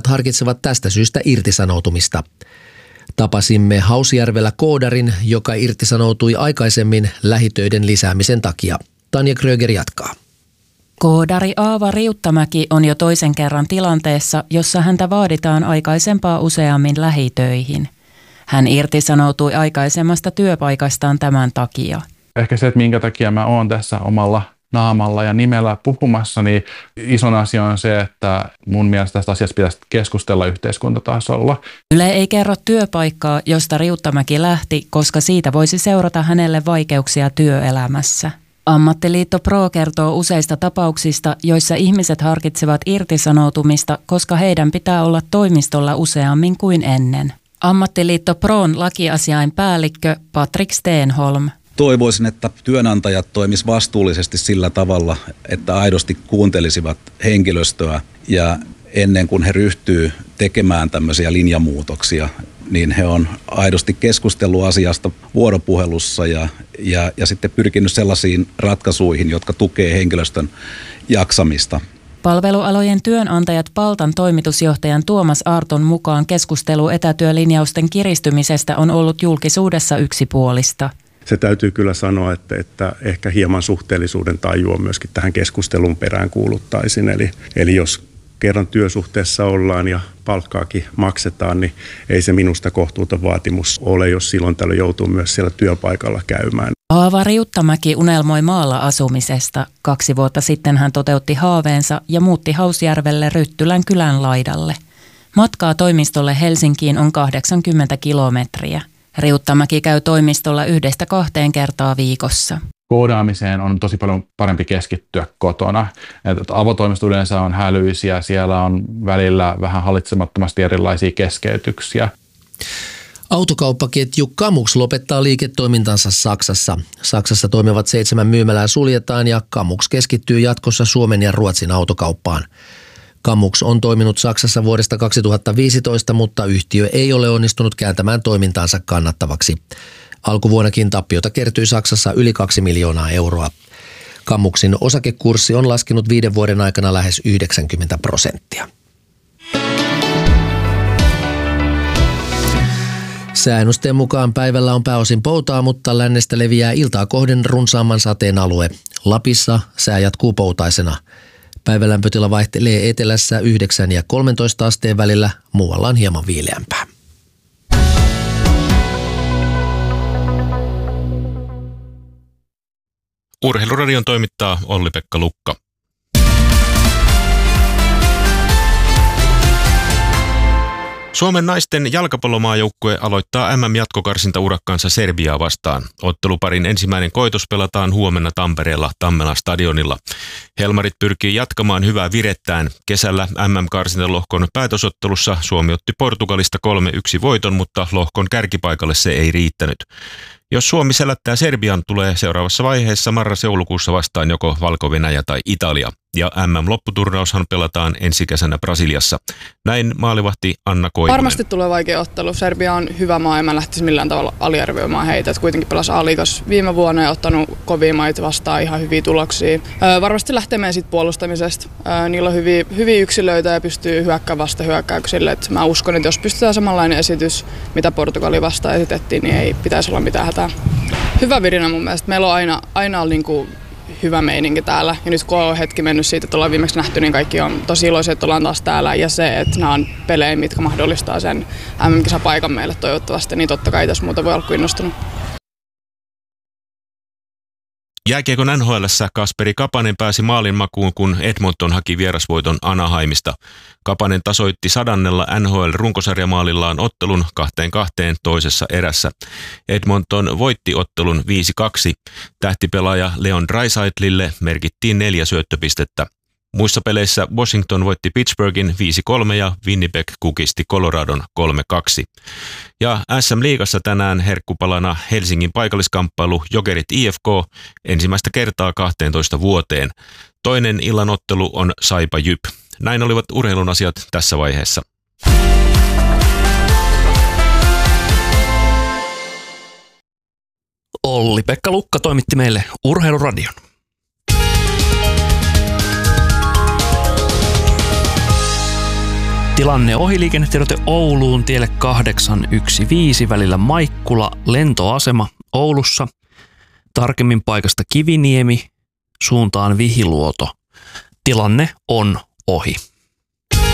harkitsevat tästä syystä irtisanoutumista. Tapasimme Hausjärvellä koodarin, joka irtisanoutui aikaisemmin lähitöiden lisäämisen takia. Tanja Kröger jatkaa. Koodari Aava Riuttamäki on jo toisen kerran tilanteessa, jossa häntä vaaditaan aikaisempaa useammin lähitöihin. Hän irtisanoutui aikaisemmasta työpaikastaan tämän takia. Ehkä se, että minkä takia mä oon tässä omalla naamalla ja nimellä puhumassa, niin ison asia on se, että mun mielestä tästä asiasta pitäisi keskustella yhteiskuntatasolla. Yle ei kerro työpaikkaa, josta Riuttamäki lähti, koska siitä voisi seurata hänelle vaikeuksia työelämässä. Ammattiliitto Pro kertoo useista tapauksista, joissa ihmiset harkitsevat irtisanoutumista, koska heidän pitää olla toimistolla useammin kuin ennen. Ammattiliitto Proon lakiasiainpäällikkö Patrik Stenholm. Toivoisin, että työnantajat toimisivat vastuullisesti sillä tavalla, että aidosti kuuntelisivat henkilöstöä ja ennen kuin he ryhtyy tekemään tämmöisiä linjamuutoksia, niin he on aidosti keskustellut asiasta vuoropuhelussa ja sitten pyrkinyt sellaisiin ratkaisuihin, jotka tukee henkilöstön jaksamista. Palvelualojen työnantajat Paltan toimitusjohtajan Tuomas Aarton mukaan keskustelu etätyölinjausten kiristymisestä on ollut julkisuudessa yksipuolista. Se täytyy kyllä sanoa, että ehkä hieman suhteellisuuden tajua myöskin tähän keskustelun perään kuuluttaisin. Eli jos kerran työsuhteessa ollaan ja palkkaakin maksetaan, niin ei se minusta kohtuuton vaatimus ole, jos silloin tällöin joutuu myös siellä työpaikalla käymään. Aava Riuttamäki unelmoi maalla asumisesta. 2 vuotta sitten hän toteutti haaveensa ja muutti Hausjärvelle Ryttylän kylän laidalle. Matkaa toimistolle Helsinkiin on 80 kilometriä. Riuttamäki käy toimistolla 1-2 kertaa viikossa. Koodaamiseen on tosi paljon parempi keskittyä kotona. Avotoimistot yleensä on hälyisiä, siellä on välillä vähän hallitsemattomasti erilaisia keskeytyksiä. Autokauppaketju Kamux lopettaa liiketoimintansa Saksassa. Saksassa toimivat 7 myymälää suljetaan ja Kamux keskittyy jatkossa Suomen ja Ruotsin autokauppaan. Kamux on toiminut Saksassa vuodesta 2015, mutta yhtiö ei ole onnistunut kääntämään toimintaansa kannattavaksi. Alkuvuonnakin tappiota kertyi Saksassa yli 2 miljoonaa euroa. Kamuxin osakekurssi on laskenut 5 vuoden aikana lähes 90%. Säännösten mukaan päivällä on pääosin poutaa, mutta lännestä leviää iltaa kohden runsaamman sateen alue. Lapissa sää jatkuu poutaisena. Päivälämpötila vaihtelee etelässä 9 ja 13 asteen välillä, muualla on hieman viileämpää. Urheiluradion toimittaa Olli-Pekka Lukka. Suomen naisten jalkapallomaajoukkue aloittaa MM-jatkokarsinta-urakkaansa Serbiaa vastaan. Otteluparin ensimmäinen koitos pelataan huomenna Tampereella Tammelan stadionilla. Helmarit pyrkii jatkamaan hyvää virettään. Kesällä MM-karsintalohkon päätösottelussa Suomi otti Portugalista 3-1 voiton, mutta lohkon kärkipaikalle se ei riittänyt. Jos Suomi selättää Serbian, tulee seuraavassa vaiheessa marras-joulukuussa vastaan joko Valko-Venäjä tai Italia. Ja MM-lopputurnaushan pelataan ensi kesänä Brasiliassa. Näin maalivahti Anna Koivunen. Varmasti tulee vaikea ottelu. Serbia on hyvä maa ja mä lähtisin millään tavalla aliarvioimaan heitä. Kuitenkin pelasi A-liigassa viime vuonna ja ottanut kovia maita vastaan ihan hyviä tuloksia. Varmasti lähtee meidän siitä puolustamisesta. Niillä on hyviä yksilöitä ja pystyy hyökkäämään vastahyökkäyksille. Mä uskon, että jos pystytään samanlainen esitys, mitä Portugali vastaan esitettiin, niin ei pitäisi olla mitään hätää. Hyvä virinä mun mielestä. Meillä on aina niin kuin hyvä meininki täällä. Ja nyt kun on hetki mennyt siitä, että ollaan viimeksi nähty, niin kaikki on tosi iloisia, että ollaan taas täällä. Ja se, että nämä on pelejä, mitkä mahdollistaa sen MM-kisapaikan meille toivottavasti, niin totta kai tässä muuta voi olla kuin innostunut. Jääkiekon NHL:ssä Kasperi Kapanen pääsi maalinmakuun, kun Edmonton haki vierasvoiton Anaheimista. Kapanen tasoitti 100. NHL-runkosarjamaalillaan ottelun 2-2 toisessa erässä. Edmonton voitti ottelun 5-2. Tähtipelaaja Leon Draisaitlille merkittiin 4 syöttöpistettä. Muissa peleissä Washington voitti Pittsburghin 5-3 ja Winnipeg kukisti Coloradon 3-2. Ja SM-liigassa tänään herkkupalana Helsingin paikalliskamppailu Jokerit IFK ensimmäistä kertaa 12 vuoteen. Toinen illan ottelu on Saipa Jyp. Näin olivat urheilun asiat tässä vaiheessa. Olli-Pekka Lukka toimitti meille Urheiluradion. Tilanne ohi, liikennetiedote Ouluun tielle 815 välillä Maikkula lentoasema Oulussa. Tarkemmin paikasta Kiviniemi suuntaan Vihiluoto. Tilanne on ohi.